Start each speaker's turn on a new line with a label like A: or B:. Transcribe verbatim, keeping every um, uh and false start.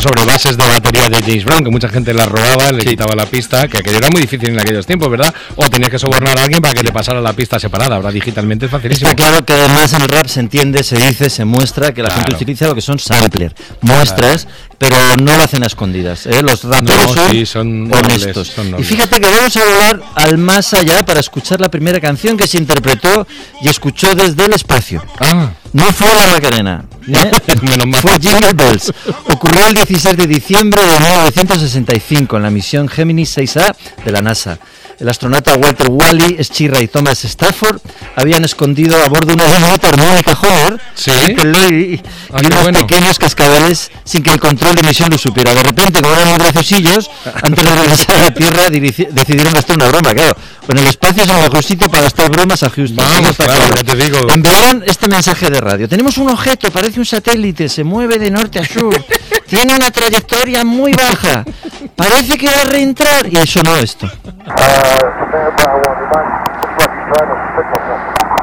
A: sobre bases de batería de James Brown, que mucha gente las robaba, le sí. quitaba la pista, que aquello era muy difícil en aquellos tiempos, ¿verdad? O tenías que sobornar a alguien para que le pasara la pista separada. Ahora digitalmente es facilísimo.
B: Está claro que además en el rap se entiende, se dice, se muestra que la claro. gente utiliza lo que son sampler, muestras, claro. pero no lo hacen a escondidas, ¿eh? Los raperos
A: no,
B: son,
A: sí, son
B: honestos.
A: Nobles, son nobles.
B: Y fíjate que vamos a volar al más allá para escuchar la primera canción que se interpretó y escuchó desde el espacio.
A: Ah.
B: No fue la Macarena, ¿eh?
A: Menos mal.
B: Fue Jingle Bells. Ocurrió el dieciséis de diciembre de mil novecientos sesenta y cinco en la misión Gemini seis A de la NASA. El astronauta Walter Wally, Schirra y Thomas Stafford habían escondido a bordo una avioneta armónica Hoover
A: ¿Sí?
B: y, y
A: ah,
B: unos
A: bueno.
B: pequeños cascabeles sin que el control de misión lo supiera. De repente, como eran muy graciosillos, antes de regresar a la Tierra dirigi- decidieron gastar una broma, claro. En el espacio es el mejor sitio para gastar bromas a Houston.
A: Vamos, claro, claro, ya te digo.
B: Enviaron este mensaje de radio. Tenemos un objeto, parece un satélite, se mueve de norte a sur, tiene una trayectoria muy baja, parece que va a reentrar. Y sonó esto.